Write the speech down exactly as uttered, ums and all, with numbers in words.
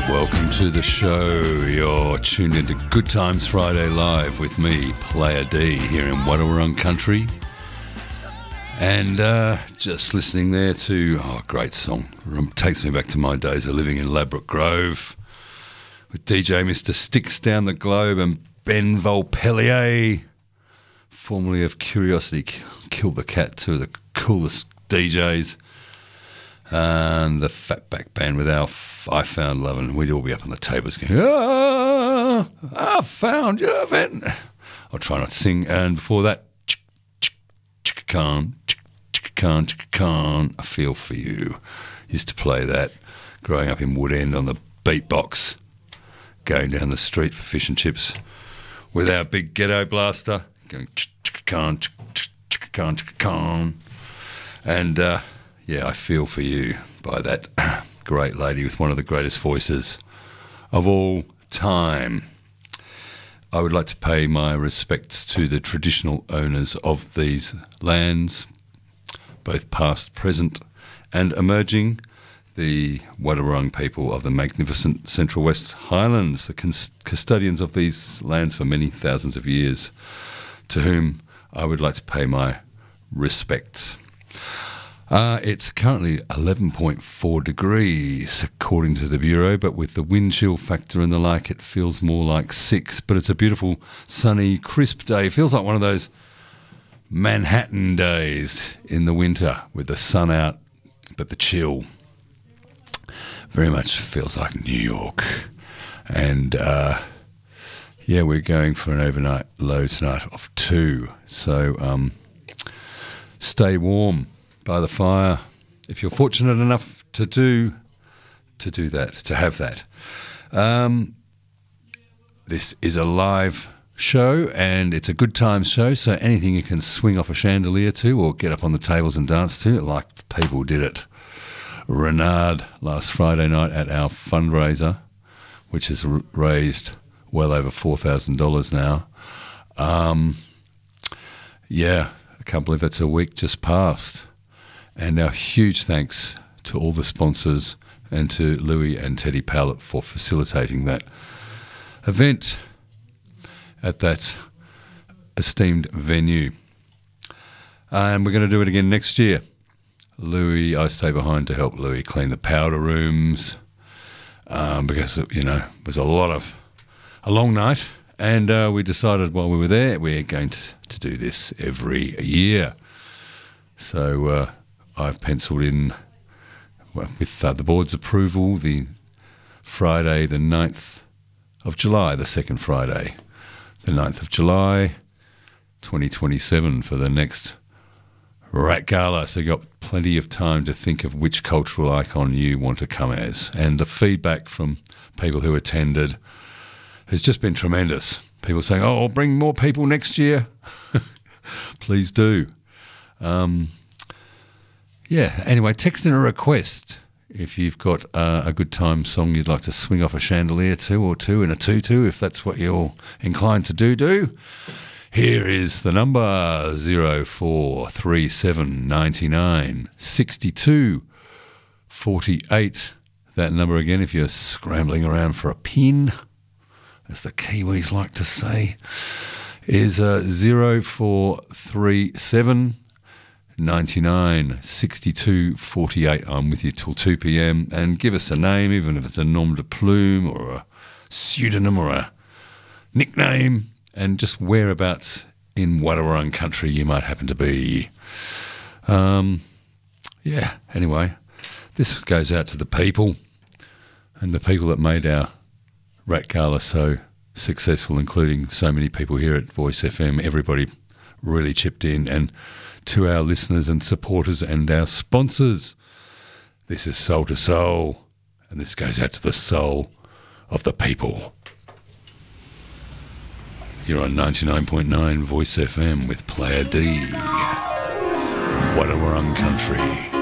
Welcome to the show. You're tuned into Good Times Friday Live with me, Player D, here in Wadawurrung Country. And uh, just listening there to, oh, great song. It takes me back to my days of living in Ladbroke Grove with D J Mister Sticks Down the Globe and Ben Volpellier, formerly of Curiosity Kill the Cat, two of the coolest D Js. And the Fatback Band with our I Found Love, and we'd all be up on the tables going, ah, I found you, Vent. I'll try not to sing. And before that, chick, chick, chicka-con, chick, chicka-con, chicka-con, I Feel For You. Used to play that growing up in Woodend on the beatbox, going down the street for fish and chips with our big ghetto blaster, going chick, chicka-con, chick, chick, chicka-con, chicka-con. And, uh, yeah, I Feel For You by that great lady with one of the greatest voices of all time. I would like to pay my respects to the traditional owners of these lands, both past, present and emerging, the Wadawurrung people of the magnificent Central West Highlands, the cus- custodians of these lands for many thousands of years, to whom I would like to pay my respects. Uh, it's currently eleven point four degrees, according to the Bureau, but with the wind chill factor and the like, it feels more like six. But it's a beautiful, sunny, crisp day. It feels like one of those Manhattan days in the winter with the sun out, but the chill. Very much feels like New York. And, uh, yeah, we're going for an overnight low tonight of two. So um, stay warm by the fire, if you're fortunate enough to do to do that, to have that. Um, this is a live show, and it's a good times show, so anything you can swing off a chandelier to or get up on the tables and dance to, like people did at Renard last Friday night at our fundraiser, which has r- raised well over four thousand dollars now. Um, yeah, I can't believe it's a week just past. And our huge thanks to all the sponsors and to Louis and Teddy Pallett for facilitating that event at that esteemed venue. Uh, and we're going to do it again next year. Louis, I stay behind to help Louis clean the powder rooms um, because, you know, it was a lot of, a long night. And uh, we decided while we were there, we're going to, to do this every year. So, uh, I've penciled in, well, with uh, the board's approval, the Friday the ninth of July, the second Friday, the ninth of July, twenty twenty-seven for the next Rat Gala. So you've got plenty of time to think of which cultural icon you want to come as. And the feedback from people who attended has just been tremendous. People saying, oh, I'll bring more people next year. Please do. Um... Yeah, anyway, text in a request if you've got uh, a good time song you'd like to swing off a chandelier to or two in a tutu, if that's what you're inclined to do, do. Here is the number zero four three seven nine nine six two four eight. That number again if you're scrambling around for a pin, as the Kiwis like to say, is uh, zero four three seven ninety-nine sixty-two forty-eight. I'm with you till two p.m. and give us a name, even if it's a nom de plume or a pseudonym or a nickname, and just whereabouts in Wadawurrung country you might happen to be. Um, yeah, anyway, this goes out to the people and the people that made our Rat Gala so successful, including so many people here at Voice F M. Everybody really chipped in, and to our listeners and supporters and our sponsors. This is Soul to Soul, and this goes out to the soul of the people. You're on ninety-nine point nine Voice F M with Player D. Wadawurrung Country.